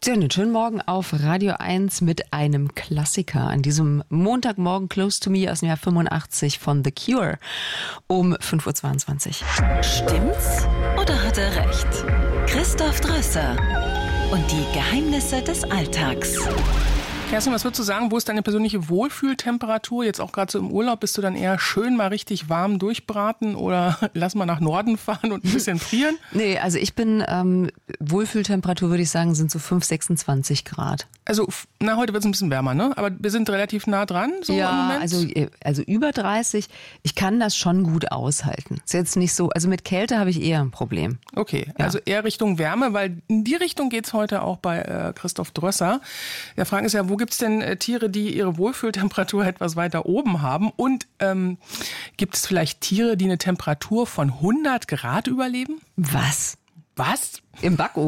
Ja, einen schönen Morgen auf Radio 1 mit einem Klassiker. An diesem Montagmorgen Close to Me aus dem Jahr 85 von The Cure um 5.22 Uhr. Stimmt's oder hat er recht? Christoph Drösser und die Geheimnisse des Alltags. Kerstin, was würdest du sagen, wo ist deine persönliche Wohlfühltemperatur? Jetzt auch gerade so im Urlaub, bist du dann eher schön mal richtig warm durchbraten oder lass mal nach Norden fahren und ein bisschen frieren? Nee, also ich bin, Wohlfühltemperatur würde ich sagen, sind so 26 Grad. Also, heute wird es ein bisschen wärmer, ne? Aber wir sind relativ nah dran, so im Ja, Moment. also über 30. Ich kann das schon gut aushalten. Ist jetzt nicht so, also mit Kälte habe ich eher ein Problem. Okay, Ja. also eher Richtung Wärme, weil in die Richtung geht's heute auch bei Christoph Drösser. Der Frage ist ja, wo gibt's denn Tiere, die ihre Wohlfühltemperatur etwas weiter oben haben? Und gibt es vielleicht Tiere, die eine Temperatur von 100 Grad überleben? Was? Was? Im Backofen?